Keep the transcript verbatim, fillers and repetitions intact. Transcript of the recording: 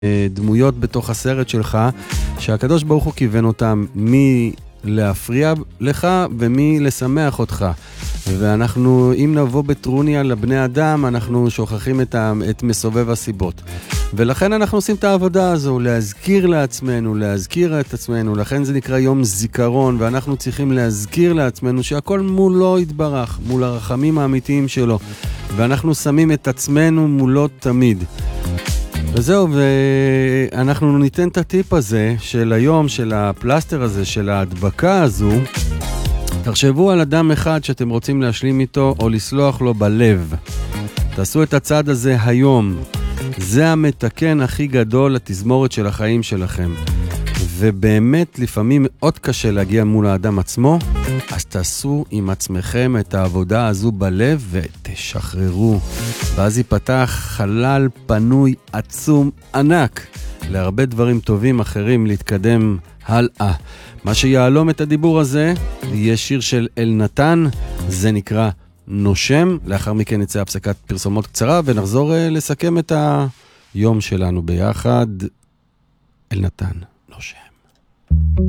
דמויות בתוך הסרט שלך, שהקדוש ברוך הוא כיוון אותם מי להפריע לך ומי לשמח אותך. ואנחנו, אם נבוא בטרוניה לבני אדם, אנחנו שוכחים את, ה, את מסובב הסיבות. ולכן אנחנו עושים את העבודה הזו, להזכיר לעצמנו, להזכיר את עצמנו, לכן זה נקרא יום זיכרון, ואנחנו צריכים להזכיר לעצמנו שהכל מולו יתברך, מול הרחמים האמיתיים שלו, ואנחנו שמים את עצמנו מולו תמיד. וזהו, ואנחנו ניתן את הטיפ הזה של היום, של הפלסטר הזה, של ההדבקה הזו. תחשבו על אדם אחד שאתם רוצים להשלים איתו או לסלוח לו בלב. תעשו את הצעד הזה היום. זה המתקן הכי גדול לתזמורת של החיים שלכם. ובאמת לפעמים מאוד קשה להגיע מול האדם עצמו, אז תעשו עם עצמכם את העבודה הזו בלב ותשחררו. ואז ייפתח חלל פנוי עצום ענק להרבה דברים טובים אחרים להתקדם הלאה. מה שיעלום את הדיבור הזה יהיה שיר של אלנתן, זה נקרא נושם. לאחר מכן נצא הפסקת פרסומות קצרה ונחזור לסכם את היום שלנו ביחד. אלנתן, נושם.